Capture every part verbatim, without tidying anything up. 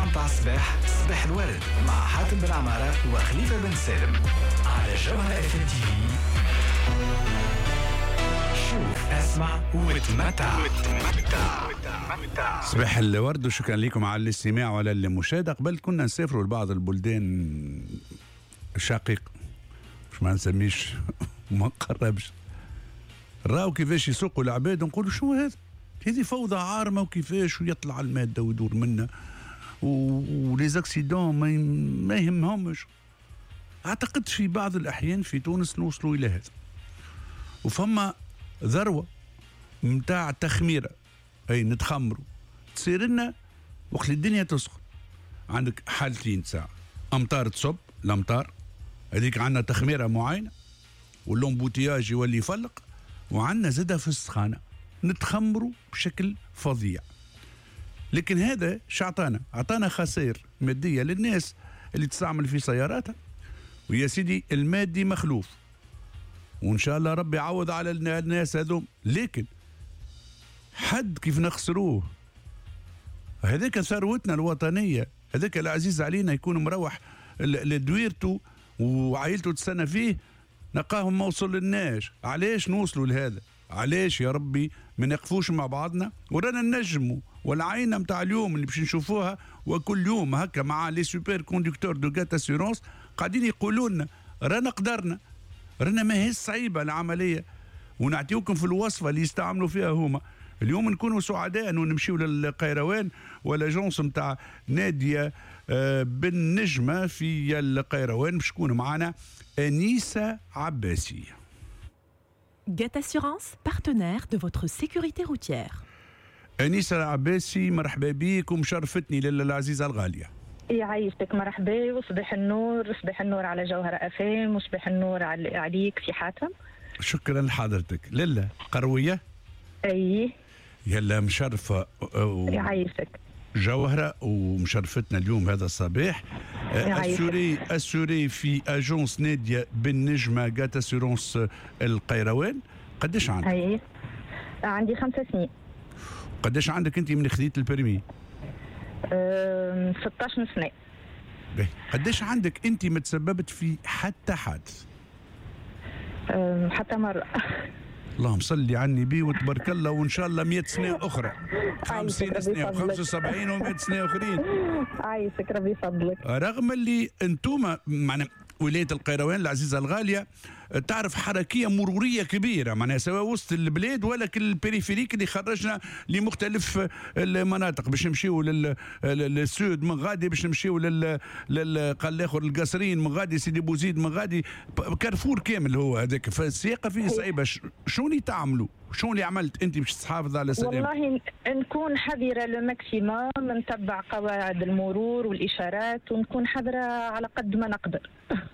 متاع الصباح صباح الورد مع حاتم بن عمارة وخليفة بن سالم على جوهرة اف ام تي في. شوف اسمع وتمتع. صباح الورد وشكرا لكم على الاستماع وعلى المشاهدة. قبل كنا نسافروا لبعض البلدان الشقيق مش ما نسميش وما نقربش، راو كيفاش يسوقوا العباد ونقولوا شو هذا، هذه فوضى عارمة وكيفاش ويطلع المادة ويدور منا وليزاكسيدون ما, ما يهمهمش. اعتقد في بعض الأحيان في تونس نوصلوا إلى هذا، وفما ذروة متاع تخميرة، أي نتخمروا تصير لنا وقت الدنيا تسخن. عندك حالتين ساعة، أمطار تصب الأمطار هذيك عندنا تخميرة معينة واللومبوتياج يولي يفلق، وعندنا زادة في السخانة نتخمروا بشكل فظيع. لكن هذا شعطانا عطانا خسائر مادية للناس اللي تستعمل في سياراتها، ويا سيدي المادي مخلوف وإن شاء الله ربي يعوض على الناس هذوم. لكن حد كيف نخسروه، هذاك ثروتنا الوطنية، هذاك العزيز علينا يكون مروح لدويرته وعائلته تستنى فيه، نلقاهم ما وصل للناش. علاش نوصلوا لهذا؟ علاش يا ربي ما نقفوش مع بعضنا ورانا ننجموا؟ والعينه متاع اليوم اللي باش نشوفوها وكل يوم هكا مع لي سوبر كوندكتور دو جات اسيرونس قاعدين يقولوا لنا رانا قدرنا، رانا ما هي صعيبه العمليه، ونعطيوكم في الوصفه اللي يستعملوا فيها هما. اليوم نكونوا سعداء ونمشيو للقيروان والاجونس متاع ناديه بن نجمه في القيروان باش تكون معنا أنيسة عباسي. Get Assurance, partenaire de votre sécurité routière. أنيسة عباسي مرحبا بيك ومشرفتني لله العزيزة الغالية. يعيشك مرحبا وصباح النور، صباح النور على جوهرة أفام وصباح النور عليك في حاتم. شكرا لحضرتك. لله قروية؟ أي يلا مشرفة و... يعيشك جوهرة ومشرفتنا اليوم هذا الصباح. أسوري أسوري في أجونس نادية بن نجمة جات أسورونس القيروان. قديش عندك؟ أي عندي خمسة سنين. قديش عندك أنت من خذيت البرمي؟ أه... ستة عشر سنة. به. قديش عندك أنت متسببت في حتى حادث؟ أه... حتى مرة. اللهم صلي على النبي وتبارك الله، وان شاء الله مئة سنه اخرى، خمسين سنه وخمسة وسبعين ومئة سنه اخرين. عايشك ربي يفضلك. رغم اللي انتم معنا ولايه القيروان العزيزه الغاليه تعرف حركيه مروريه كبيره، معناها سواء وسط البلاد ولا البريفيريك اللي خرجنا لمختلف المناطق باش نمشيو للسود من غادي، باش نمشيو لل قال الاخر القصرين من غادي، سيدي بوزيد من غادي، كارفور كامل هو هذاك. فالسياقه فيه صعيبه. شو اللي تعملوا؟ شو اللي عملت انت باش تحافظ على سلامتك؟ والله نكون حذره لو ماكسيموم، نتبع قواعد المرور والاشارات ونكون حذره على قد ما نقدر.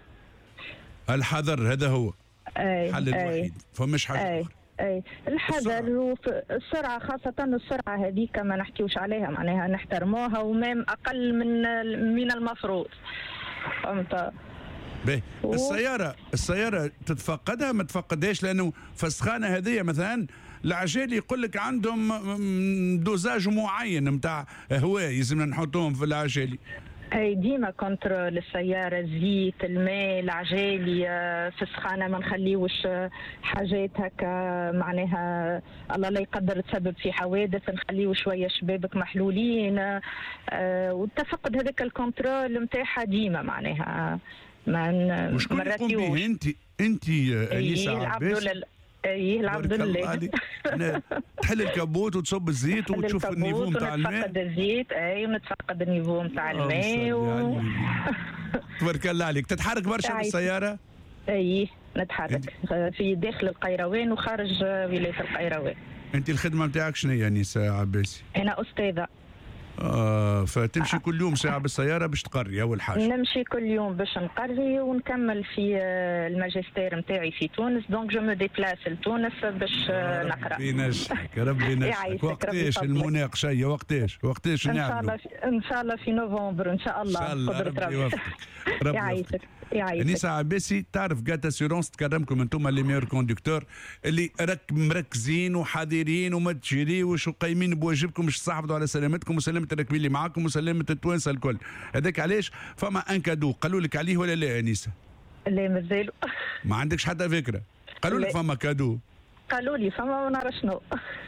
الحذر هذا هو أي الحل الوحيد، فمش حاجه أي اخرى. اي الحذر والسرعه، خاصه السرعه هذيك ما نحكيوش عليها، معناها نحترموها ومام اقل من من المفروض. فهمت؟ باهي. السياره السياره تتفقدها ما تفقدهاش؟ لانه فسخانه هذه مثلا العجال يقول لك عندهم دوزاج معين نتاع هواء يلزمنا نحطوهم في العجالي. اي ديما كونترول السياره، الزيت، الماء، العجالي في السخانه ما نخليوش حاجات هكا معناها الله لا يقدر تسبب في حوادث، نخليو شويه شبابك محلولين. أه والتفقد هذاك الكونترول نتاعها ديما معناها ما وشكون يقوم به؟ انت انت أنيسة عباسي؟ ايه الحمد لله. تحل الكابوت وتصب الزيت وتشوف النيفو نتاع الماء. نتفقد الزيت اي ونتفقد النيفو نتاع الماء و... تبارك الله عليك. تتحرك برشا بالسيارة؟ اي نتحرك في داخل القيروان وخارج ولاية القيروان. انت الخدمة نتاعك شنو هي أنيسة عباسي؟ انا استاذة. آه فتمشي آه. كل يوم ساعة بالسيارة باش تقري أول حاجة؟ نمشي كل يوم باش نقري ونكمل في الماجستير نتاعي في تونس، دونك جو مو ديبلاس لتونس باش نقرا. ربي ينجحك ربي ينجحك. وقتاش المناقشة؟ وقتاش وقتاش نعملوا؟ ان شاء الله في... ان شاء الله في نوفمبر ان شاء الله. ان شاء الله ربي يوفقك. ربي يعيشك يعيشك. أنيسة عباسي تعرف جات اسيرونس تكرمكم انتم لي ميور كوندكتور اللي راك مركزين وحذرين وما تجريوش وقايمين بواجبكم باش تحافظوا على سلامتكم وسلامة وسلامه الراكبين اللي معاكم وسلامه التوانسه الكل. هذاك علاش فما ان كادو قالوا لك عليه ولا لا انيسه؟ لا مازالوا. ما عندكش حتى فكره؟ قالوا لك فما كادو؟ قالوا لي فما ما نعرف شنو.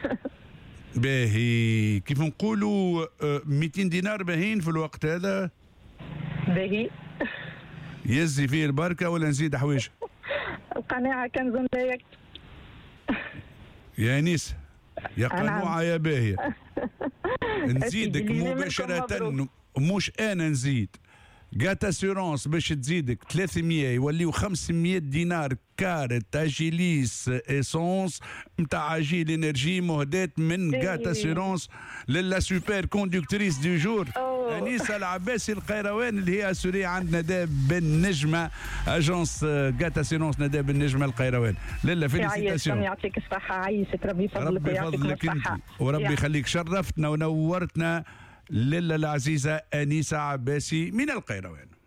باهي كيف نقولوا مئتين دينار باهين في الوقت هذا؟ باهي. يزي فيه البركه ولا نزيد حوايج؟ القناعه كنز لا يكفي. يا انيس يا قنوعه يا باهيه. نزيدك أسيدي، مباشره، مش انا نزيد جات اسيرونس باش تزيدك ثلاثمية يوليو خمسمية دينار كارت اجيليس اسونس نتاع اجيل انرجي مهداة من جات اسيرونس للا سوبر كوندكتريس دي جور انيسه العباسي القيروان اللي هي اسوري عند ندى بن نجمه اجونس جات اسيرونس ندى بن نجمه القيروان. للا فيليسيتاسيون. يعطيك الصحه عايشك ربي يفضلك ويعطيك الصحه وربي يخليك شرفتنا ونورتنا. للا العزيزه انيسه عباسي من القيروان.